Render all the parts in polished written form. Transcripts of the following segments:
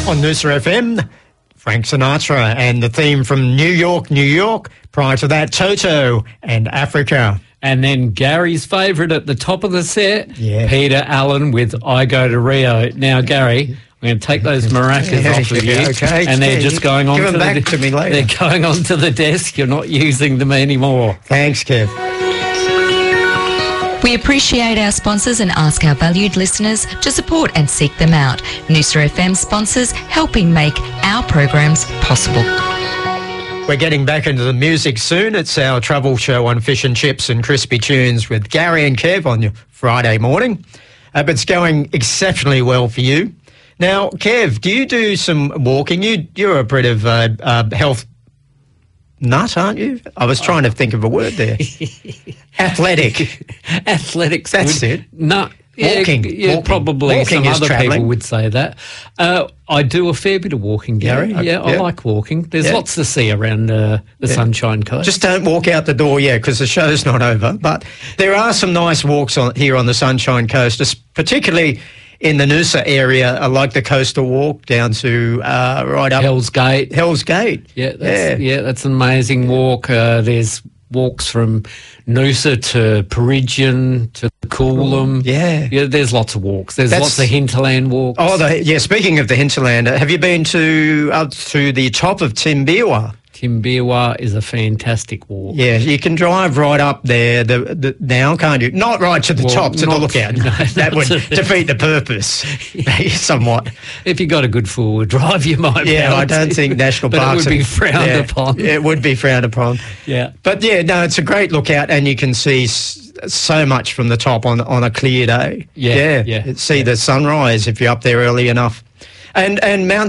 On Noosa FM, Frank Sinatra and the theme from New York, New York. Prior to that, Toto and Africa. And then Gary's favourite at the top of the set, Yeah. Peter Allen with I Go to Rio. Now, Gary, I'm going to take those maracas off of you, okay. and they're just going on give to them back to me later. They're going onto the desk. You're not using them anymore. Thanks, Kev. We appreciate our sponsors and ask our valued listeners to support and seek them out. Noosa FM sponsors helping make our programs possible. We're getting back into the music soon. It's our travel show on Fish and Chips and Crispy Tunes with Gary and Kev on your Friday morning. But it's going exceptionally well for you. Now, Kev, do you do some walking? You're a bit of health nut, aren't you? I was trying to think of a word there. Athletic. Athletics. That's it. No. Walking. Yeah, Walking. probably Walking some is other travelling. people would say that. I do a fair bit of walking, Gary. Yeah, I like walking. There's Yeah. lots to see around the Sunshine Coast. Just don't walk out the door yet because the show's not over. But there are some nice walks here on the Sunshine Coast, particularly in the Noosa area. I like the coastal walk down to right up Hell's Gate. Hell's Gate. That's an amazing walk. There's walks from Noosa to Peridgian to Coolum. Yeah. There's lots of walks. There's That's- lots of hinterland walks. Oh, speaking of the hinterland, have you been up to the top of Timbiwa? Timbiwa is a fantastic walk. Yeah, you can drive right up there now, can't you? Not right to the top, to the not- lookout. no, That not would to- defeat the purpose somewhat. If you got a good forward drive, you might be Yeah, able I don't to. think national But parks... it would be frowned upon. Yeah, it would be frowned upon. Yeah. But yeah, no, it's a great lookout and you can see so much from the top on a clear day. Yeah. See the sunrise if you're up there early enough. And Mount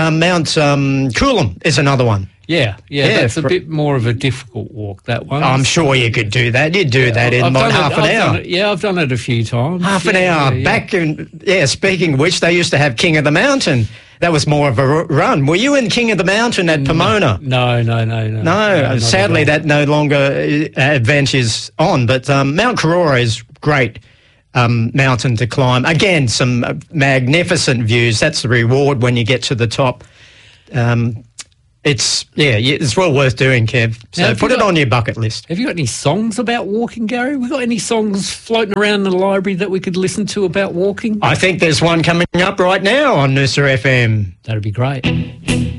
Coolum is another one. Yeah, that's a bit more of a difficult walk, that one. I'm sure you could do that. You'd do that in about half an hour. I've done it a few times. Half an hour. Back in, speaking of which, they used to have King of the Mountain. That was more of a run. Were you in King of the Mountain at Pomona? No. No, sadly that no longer event is on, but Mount Karora is great mountain to climb. Again, some magnificent views. That's the reward when you get to the top. It's well worth doing, Kev. So Now, put it on your bucket list. Have you got any songs about walking, Gary? We got any songs floating around the library that we could listen to about walking? I think there's one coming up right now on Noosa FM. That'd be great.